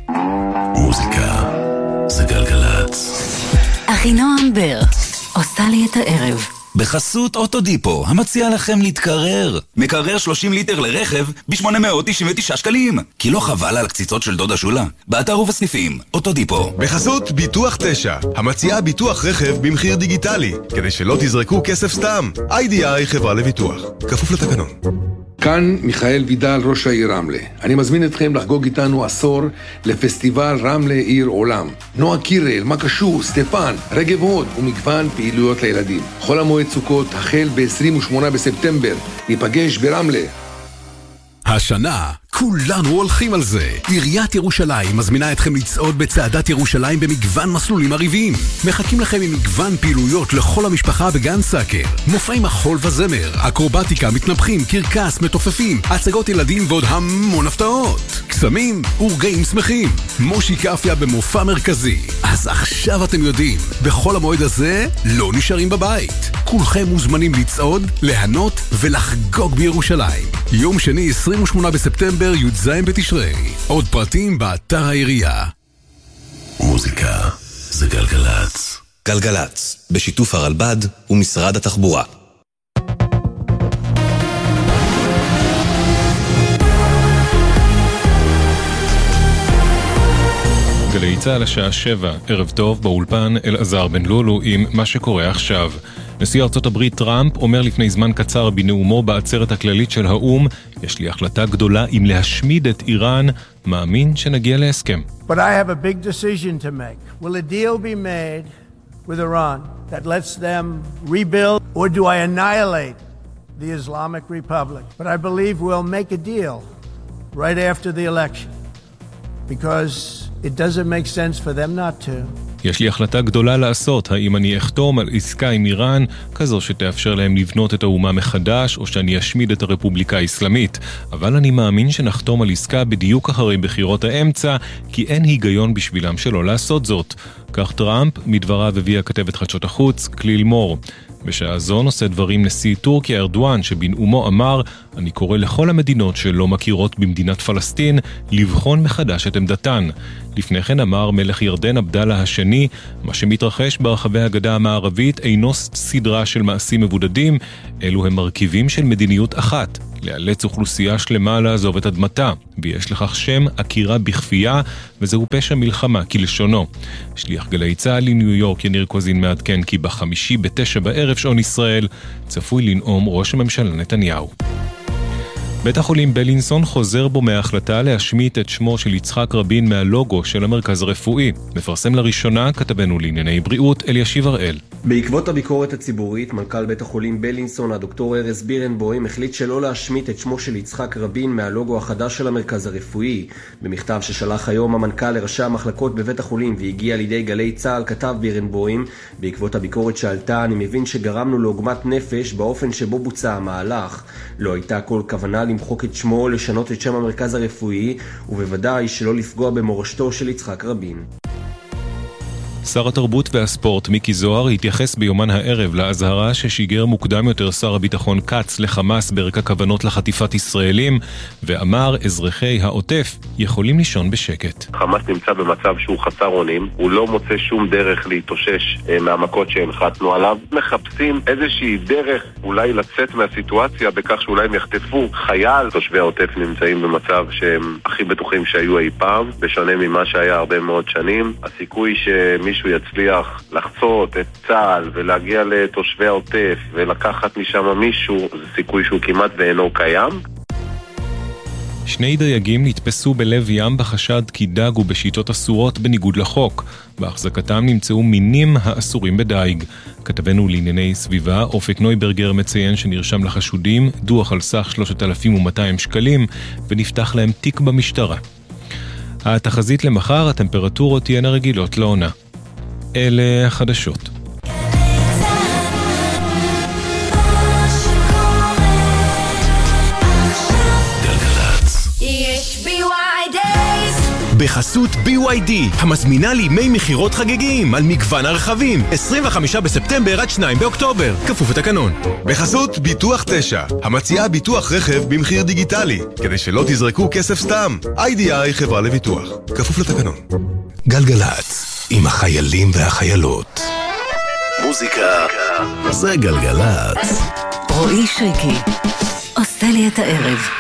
מוזיקה זה גלגלץ. אחינועם בר עושה לי את הערב. בחסות אוטודיפו, המציע לכם להתקרר. מקרר 30 ליטר לרכב ב-899 שקלים. כי לא חבל על הקציצות של דודה שולה? באתר ובסניפים, אוטודיפו. בחסות ביטוח 9, המציעה ביטוח רכב במחיר דיגיטלי, כדי שלא תזרקו כסף סתם. IDI חברה לביטוח, כפוף לתקנון. כאן מיכאל וידל, ראש העיר רמלה. אני מזמין אתכם לחגוג איתנו עשור לפסטיבל רמלה עיר עולם. נועה קירל, מקשור, סטפן, רגב הוד ומגוון פעילויות לילדים. חול המועד סוכות החל ב-28 בספטמבר. ניפגש ברמלה. השנה כולנו הולכים על זה. עיריית ירושלים מזמינה אתכם לצעוד בצעדת ירושלים במגוון מסלולים עריביים. מחכים לכם עם מגוון פעילויות לכל המשפחה בגן סאקר. מופעים החול וזמר, אקרובטיקה, מתנפחים, קרקס, מתופפים, הצגות ילדים ועוד המון הפתעות. קסמים ורגעים שמחים. מושי קפיה במופע מרכזי. אז עכשיו אתם יודעים, בכל המועד הזה לא נשארים בבית. כולכם מוזמנים לצעוד, להנות ולחגוג בירושלים. יום שני 28 בספטמבר י"ז בתשרי. עוד פרטים באתר העירייה. מוזיקה זה גלגלץ. גלגלץ, בשיתוף הרלב"ד ומשרד התחבורה. גלי צהל השעה 7, ערב טוב, באולפן אלעזר בן לולו עם מה שקורה עכשיו. נשיא ארצות הברית טראמפ אומר לפני זמן קצר בנאומו בעצרת הכללית של האום, יש לי החלטה גדולה אם להשמיד את איראן, מאמין שנגיע להסכם. But I have a big decision to make. Will a deal be made with Iran that lets them rebuild, or do I annihilate the Islamic Republic? But I believe we'll make a deal right after the election, because it doesn't make sense for them not to. יש לי החלטה גדולה לעשות, האם אני אחתום על עסקה עם איראן, כזו שתאפשר להם לבנות את האומה מחדש, או שאני אשמיד את הרפובליקה האסלאמית. אבל אני מאמין שנחתום על עסקה בדיוק אחרי בחירות האמצע, כי אין היגיון בשבילם שלא לעשות זאת. כך טראמפ, מדבריו הביא הכתבת חדשות החוץ, כליל מור. בשעה זו נושא דברים נשיא טורקיה ארדואן, שבנאומו אמר, אני קורא לכל המדינות שלא מכירות במדינת פלסטין לבחון מחדש את עמדתן. לפני כן אמר מלך ירדן עבדאללה השני, מה שמתרחש ברחבי הגדה המערבית אינו סדרה של מעשים מבודדים, אלו הם מרכיבים של מדיניות אחת, לאלץ אוכלוסייה שלמה לעזוב את אדמתה, ויש לכך שם עקירה בכפייה, וזהו פשע מלחמה כלשונו. שליח גלי צהל לניו יורק יניר קוזין מעדכן כי בחמישי ב9 בערב שעון ישראל צפוי לנאום ראש הממשלה נתניהו. בית החולים בלינסון חוזר בו מההחלטה להשמיט את שמו של יצחק רבין מהלוגו של המרכז הרפואי. מפרסם לראשונה כתבנו לענייני בריאות אלישיב הראל. בעקבות הביקורת הציבורית, מנכ"ל בית החולים בלינסון, הדוקטור ארז בירנבוים, החליט שלא להשמיט את שמו של יצחק רבין מהלוגו החדש של המרכז הרפואי. במכתב ששלח היום המנכ"ל לראשי המחלקות בבית החולים והגיע לידי גלי צהל, כתב בירנבוים, בעקבות הביקורת שעלתה, אני מבין שגרמנו לעוגמת נפש באופן שבו בוצע המהלך. לא הייתה כל כוונה למחוק את שמו, לשנות את שם המרכז הרפואי, ובוודאי שלא לפגוע במורשתו של יצחק רבין. שר התרבות והספורט מיקי זוהר התייחס ביומן הערב להזהרה ששיגר מוקדם יותר שר הביטחון קץ לחמאס ברקע כוונות לחטיפת ישראלים, ואמר אזרחי העוטף יכולים לישון בשקט. חמאס נמצא במצב שהוא חסר אונים, הוא לא מוצא שום דרך להתאושש מהמכות שהנחתנו עליו. מחפשים איזושהי דרך אולי לצאת מהסיטואציה בכך שאולי הם יחטפו חייל. תושבי העוטף נמצאים במצב שהם הכי בטוחים שהיו אי פעם, בשונה ממה שהיה הרבה מאוד שנים. הסיכוי שמישהו יצליח לחצות את צה"ל ולהגיע לתושבי העוטף ולקחת משם מישהו, זה סיכוי שהוא כמעט ואינו קיים. שני דייגים נתפסו בלב ים בחשד כי דגו בשיטות אסורות בניגוד לחוק. בהחזקתם נמצאו מינים האסורים בדייג. כתבנו לענייני סביבה, אופק נויברגר מציין שנרשם לחשודים דוח על סך 3,200 שקלים ונפתח להם תיק במשטרה. התחזית למחר, הטמפרטורות תהיינה רגילות לעונה. אלה החדשות. בחסות BYD, המזמינה לימי מחירות חגיגיים על מגוון הרכבים, 25 בספטמבר עד 2 באוקטובר, כפוף לתקנון. בחסות ביטוח 9, המציעה ביטוח רכב במחיר דיגיטלי, כדי שלא תזרקו כסף סתם. IDI חברה לביטוח, כפוף לתקנון. גלגלצ, עם החיילים והחיילות. מוזיקה זה גלגלצ. רועי שריקי עושה לי את הערב.